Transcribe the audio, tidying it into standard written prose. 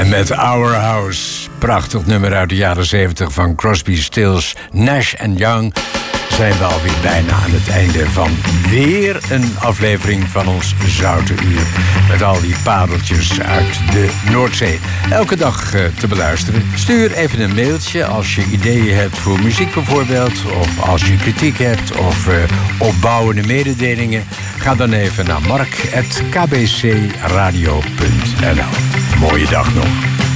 Met Our House, prachtig nummer uit de jaren 70 van Crosby, Stills, Nash & Young, zijn we alweer bijna aan het einde van weer een aflevering van ons Zoute Uur. Met al die pareltjes uit de Noordzee. Elke dag te beluisteren. Stuur even een mailtje als je ideeën hebt voor muziek bijvoorbeeld. Of als je kritiek hebt of opbouwende mededelingen. Ga dan even naar mark@kbcradio.nl. Mooie dag nog.